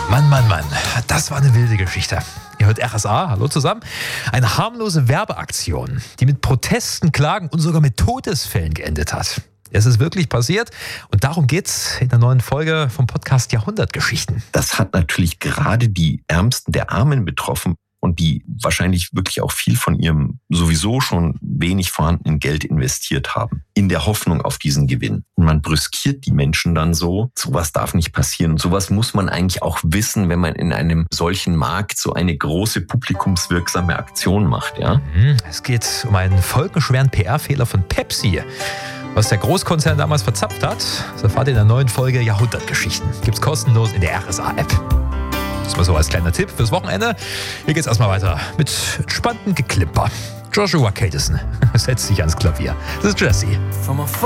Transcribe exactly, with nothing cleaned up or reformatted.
Mann, Mann, Mann, das war eine wilde Geschichte. Ihr hört R S A, hallo zusammen. Eine harmlose Werbeaktion, die mit Protesten, Klagen und sogar mit Todesfällen geendet hat. Es ist wirklich passiert und darum geht's in der neuen Folge vom Podcast Jahrhundertgeschichten. Das hat natürlich gerade die Ärmsten der Armen betroffen und die wahrscheinlich wirklich auch viel von ihrem sowieso schon wenig vorhandenen Geld investiert haben, in der Hoffnung auf diesen Gewinn. Und man brüskiert die Menschen dann so, sowas darf nicht passieren. Und sowas muss man eigentlich auch wissen, wenn man in einem solchen Markt so eine große publikumswirksame Aktion macht. Ja? Es geht um einen folgenschweren P R-Fehler von Pepsi. Was der Großkonzern damals verzapft hat, das erfahrt ihr in der neuen Folge Jahrhundertgeschichten. Gibt's kostenlos in der R S A-App. Das war so als kleiner Tipp fürs Wochenende. Hier geht's erstmal weiter mit entspanntem Geklimper. Joshua Cadison setzt sich ans Klavier. Das ist Jesse.